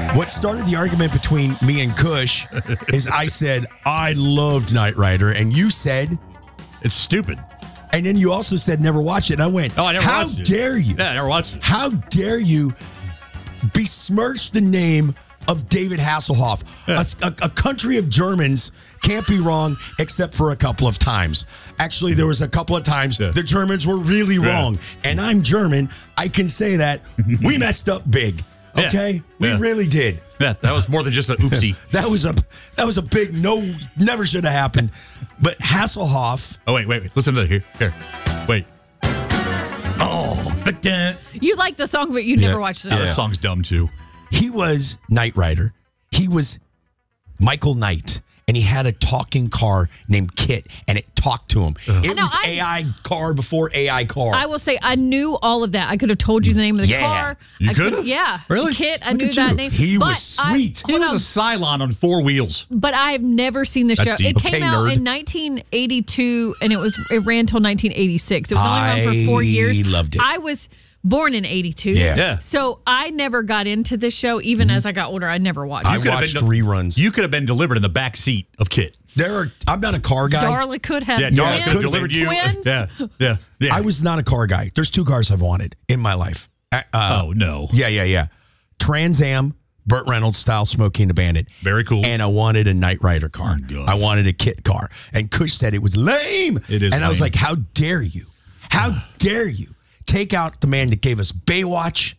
What started the argument between me and Kush is I said I loved Knight Rider, and you said it's stupid. And then you also said never watch it. And I went, I never watched it. How dare you? Yeah, I never watched it. How dare you besmirch the name of David Hasselhoff? A country of Germans can't be wrong except for a couple of times. Actually, there was a couple of times the Germans were really wrong. And I'm German. I can say that. We messed up big. Okay? We really did. Yeah, that was more than just an oopsie. That was a big no, never should have happened. But Hasselhoff. Oh, wait. Listen to that. Here. Wait. Oh, but you like the song, but you never watched it. The song's dumb, too. He was Knight Rider. He was Michael Knight. And he had a talking car named Kit, and it talked to him. It was AI car before AI car. I will say I knew all of that. I could have told you the name of the car. You could have? Yeah. Really? Kit, I knew that name. He was sweet. He was a Cylon on 4 wheels. But I've never seen the show. Deep. It came out in 1982, and it ran till 1986. It was only on for 4 years. I loved it. I was born in 82. Yeah. So I never got into this show. Even as I got older, I never watched it. I watched reruns. You could have been delivered in the back seat of Kit. I'm not a car guy. Darla could have. Yeah, Darla could have delivered you. Twins. Yeah. I was not a car guy. There's 2 cars I've wanted in my life. Oh, no. Yeah. Trans Am, Burt Reynolds style Smokey and the Bandit. Very cool. And I wanted a Knight Rider car. Oh, God. I wanted a Kit car. And Kush said it was lame. It is And I was lame. like, how dare you? How dare you take out the man that gave us Baywatch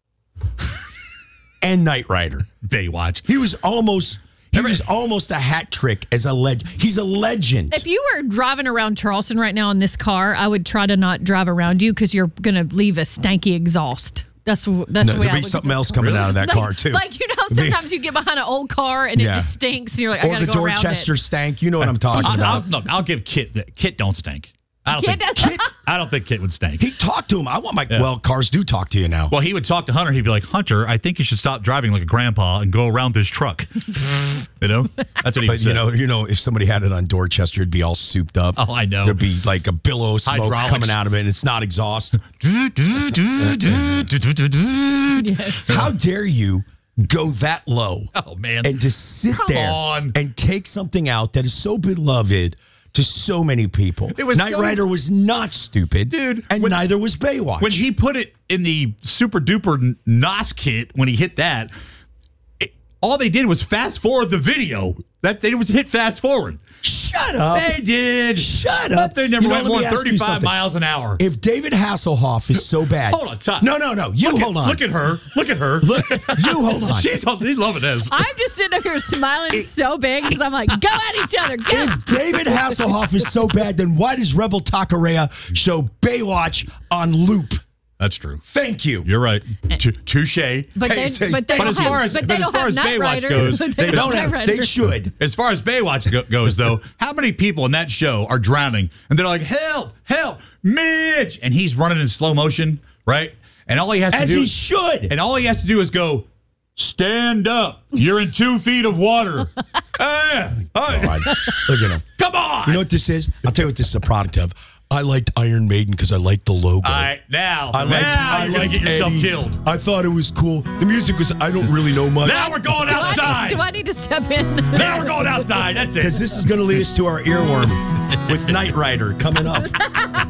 and Knight Rider? Baywatch. He was almost a hat trick as a legend. He's a legend. If you were driving around Charleston right now in this car, I would try to not drive around you because you're going to leave a stanky exhaust. That's the way there'll be something else coming out of that car, too. Like, sometimes you get behind an old car and it just stinks and you're like, I got to go around it. Or the Dorchester stank. You know what I'm talking about. I'll give Kit that. Kit don't stink. I don't think Kit would stink. He talked to him. I want well, cars do talk to you now. Well, he would talk to Hunter. He'd be like, Hunter, I think you should stop driving like a grandpa and go around this truck. You know? That's what he would say. You know, if somebody had it on Dorchester, it'd be all souped up. Oh, I know. There'd be like a billow of smoke coming out of it, and it's not exhaust. Yes. How dare you go that low? Oh, man. And just sit there and take something out that is so beloved to so many people. Knight Rider was not stupid, dude, and neither was Baywatch. When he put it in the super duper NOS kit, when he hit that, all they did was fast forward the video. That they was hit fast forward. Shut up. They did. Shut up. They never went more than 35 miles an hour. If David Hasselhoff is so bad. Hold on, stop. No. You hold on. Look at her. You hold on. She's loving this. I'm just sitting up here smiling so big because I'm like, go at each other. Go. If David Hasselhoff is so bad, then why does Rebel Taqueria show Baywatch on loop? That's true. Thank you. You're right. Touche. But as far as Baywatch goes, they don't have. They should. As far as Baywatch goes, though, how many people in that show are drowning and they're like, "Help! Help! Mitch!" And he's running in slow motion, right? And all he has to do, he should. And all he has to do is go, "Stand up! You're in 2 feet of water." God. Look at him. Come on. You know what this is? I'll tell you what this is a product of. I liked Iron Maiden because I liked the logo. All right, now you're liked going to get yourself Eddie. killed. I thought it was cool. The music was, I don't really know much. Now we're going outside. Do I need to step in? Now we're going outside. That's it. Because this is going to lead us to our earworm with Knight Rider coming up.